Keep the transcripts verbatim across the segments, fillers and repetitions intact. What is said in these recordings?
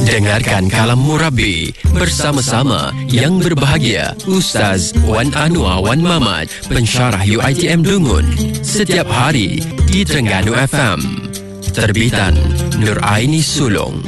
Dengarkan Kalam Murabi bersama-sama yang berbahagia Ustaz Wan Anwar Wan Mamat, pensyarah U I T M Dungun, setiap hari di Terengganu F M. Terbitan Nur Aini Sulong.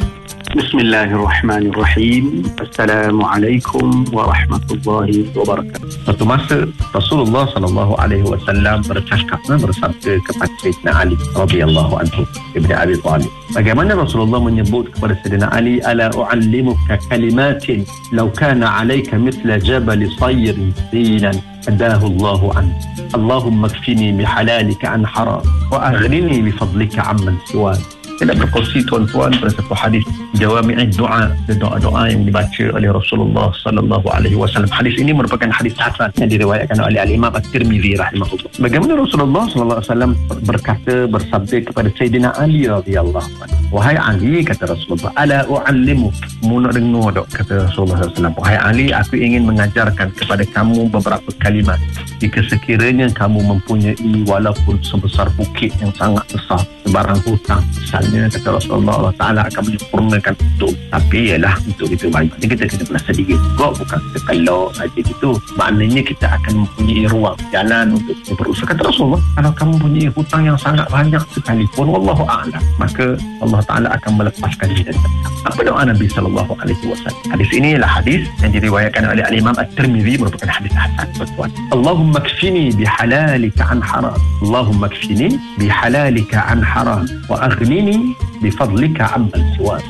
Bismillahirrahmanirrahim. Assalamualaikum warahmatullahi wabarakatuh. Satu masa Rasulullah sallallahu alaihi wasallam bercakap bersabda kepada Sayyidina Ali radhiyallahu anhu ibn Abi Thalib. Bagaimana Rasulullah menyebut kepada Sayyidina Ali, ala u'allimuka kalimatin law kana 'alayka mithla jabal sayrin dinan adahu Allahu an. Allahumma kfini bihalalika an haram wa aghnini bifadlika amman siwan. Saya nak berkongsi tuan-tuan pada satu hadis jawami'id doa, doa-doa yang dibaca oleh Rasulullah sallallahu alaihi wasallam. Hadis ini merupakan hadis hasan yang diriwayatkan oleh Al-Imam At-Tirmizi rahimahullah. Bagaimana Rasulullah sallallahu alaihi wasallam berkata, bersabda kepada Sayyidina Ali radhiyallahu anhu, wahai Ali, kata Rasulullah, ala u'allimuk, mu nak dengar dok, kata Rasulullah sallallahu alaihi wasallam, wahai Ali, aku ingin mengajarkan kepada kamu beberapa kalimat. Jika sekiranya kamu mempunyai walaupun sebesar bukit yang sangat besar, sebarang hutang misalnya, kata Rasulullah, Allah Ta'ala akan menyempurnakan itu. Tapi ialah untuk kita baik, kita kena pernah sedikit kok, bukan kita kalau saja gitu. Maknanya kita akan mempunyai ruang jalan untuk berusaha. Kata Rasulullah, kalau kamu mempunyai hutang yang sangat banyak sekalipun, wallahu a'lam, maka Allah Ta'ala akan melepaskan diri. Apa doa Nabi sallallahu alaihi wasallam? Hadis ini adalah hadis yang diriwayatkan oleh Al-Imam At-Tirmizi, merupakan hadis hasan, tuan-tuan. Allahumma kfini bihalalika an haram. Allahumma kfini bihalalika an haram wa aghnini bifadlika amman siwak.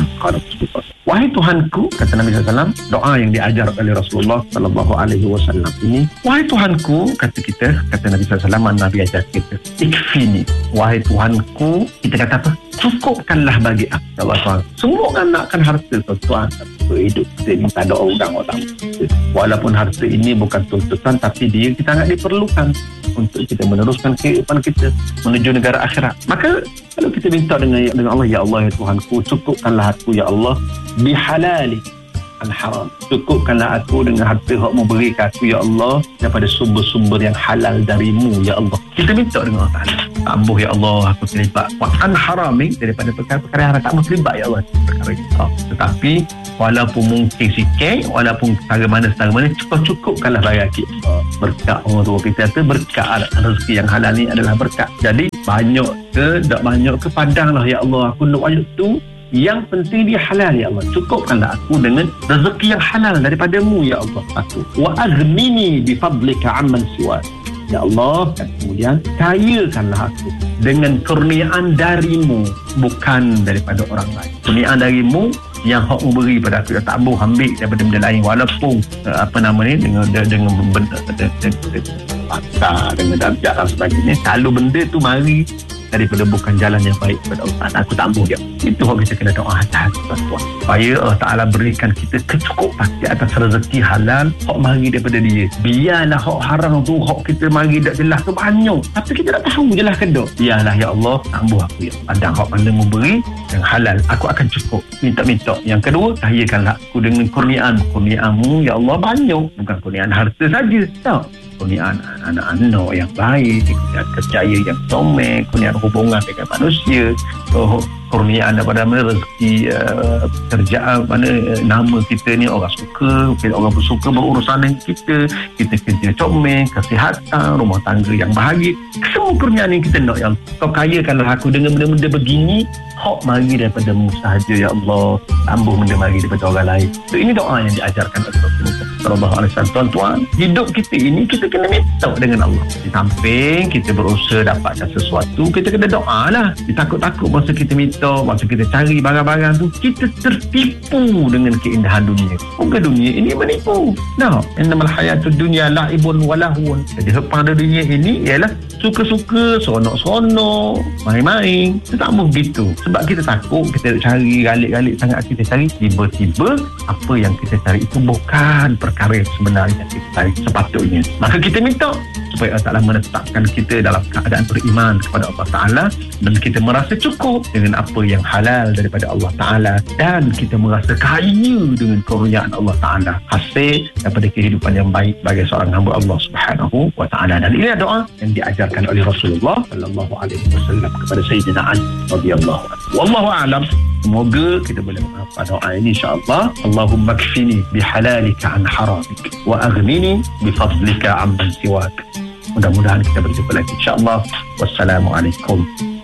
Wahai Tuhanku, kata Nabi sallallahu alaihi wasallam, doa yang diajar oleh Rasulullah sallallahu alaihi wasallam ini, wahai Tuhanku, kata kita, kata Nabi sallallahu alaihi wasallam, Nabi ajar kita, ikfini, wahai Tuhanku, kita kata apa? Cukupkanlah bagi aku. Allah Tuhan, semua kan nakkan harta, tuan-tuan. Hidup kita ni tak ada orang-orang. Walaupun harta ini bukan tuntutan, tapi dia kita sangat diperlukan untuk kita meneruskan kehidupan kita menuju negara akhirat. Maka kalau kita minta dengan dengan Allah, ya Allah, ya Tuhanku, cukupkanlah aku, ya Allah, bihalali an haram. Cukupkanlah aku dengan harta yang mu beri ke aku, ya Allah, daripada sumber-sumber yang halal darimu, ya Allah. Kita minta dengan Allah Ta'ala, ambuh ya Allah, aku terlibat wa an haraming, daripada perkara-perkara yang haram, tak mau terlibat ya Allah perkara itu. Tetapi walaupun mungkin sikit, walaupun setara mana setara mana, cukup-cukupkanlah bagi kita. Berkat orang tua kita kata, berkat rezeki yang halal ni adalah berkat. Jadi banyak ke tak banyak ke, padanglah ya Allah, aku nak banyak tu, yang penting dia halal ya Allah. Cukupkanlah aku dengan rezeki yang halal daripadamu ya Allah. Aku wa aghnini bifadlika amman siwak. Ya Allah, dan kemudian kayakanlah aku dengan kurniaan darimu, bukan daripada orang lain. Kurniaan darimu yang hak mu beri pada aku, tak boleh ambil daripada benda lain, walaupun uh, apa nama ni, dengan dengan benda pakar, dengan darjat dan sebagainya. Kalau benda tu mari daripada bukan jalan yang baik kepada Allah, aku tak boleh dia. Itu hak kita kena doa hati-hati, tuan-tuan, supaya Allah Ta'ala berikan kita kecukupan di atas rezeki halal hak mari daripada dia. Biarlah hak haram tu, hak kita mari tak jelas tu banyak, tapi kita tak tahu jelas ke tak. Biarlah ya Allah, tambah aku ya, padang hak mana mu beri yang halal, aku akan cukup. Minta-minta. Yang kedua, kayakanlah aku dengan kurniaan. Kurniaanmu ya Allah banyak, bukan kurniaan harta saja, tak, kurniaan anak-anak yang baik, kurniaan kerjaya yang comel, kurniaan hubungan dengan manusia, oh, kurniaan daripada mana rezeki uh, kerjaan, mana uh, nama kita ni orang suka, orang bersuka berurusan dengan kita, kita kerja comel, kesihatan, rumah tangga yang bahagia. Semua kurniaan yang kita nak, yang kau kayakanlah aku dengan benda-benda begini, hak mari daripada-Mu sahaja ya Allah, tambah benda mari daripada orang lain. So, ini doa yang diajarkan oleh Rasulullah sallallahu alaihi wasallam. Tuan-tuan, hidup kita ini kita kena minta dengan Allah. Di samping kita berusaha dapatkan sesuatu, kita kena doa lah. Ditakut-takut masa kita minta, masa kita cari barang-barang tu, kita tertipu dengan keindahan dunia. Bukan dunia ini menipu. Nah, innamal hayatud dunya la'ibun wa lahun. Jadi pada dunia ini ialah suka-suka, seronok-seronok, main-main. Kita tak mau begitu. Sebab kita takut, kita cari galik-galik sangat, kita cari, tiba-tiba apa yang kita cari itu bukan perkara yang sebenarnya kita cari sepatutnya. Maka kita minta supaya Allah Ta'ala menetapkan kita dalam keadaan beriman kepada Allah Ta'ala dan kita merasa cukup dengan apa yang halal daripada Allah Ta'ala dan kita merasa kaya dengan kurniaan Allah Ta'ala hasil daripada kehidupan yang baik bagi seorang hamba Allah Subhanahu wa Ta'ala. Dan ini doa yang diajarkan oleh Rasulullah sallallahu alaihi wasallam kepada Sayyidina Ali radhiyallahu anhu. Wallahu a'lam. Semoga kita boleh menghafal doa ini insya-Allah. Allahumma kfini bihalalika an haramik wa aghnini bifadlika amman siwak. Mudah-mudahan kita berjumpa lagi insya-Allah. Wassalamualaikum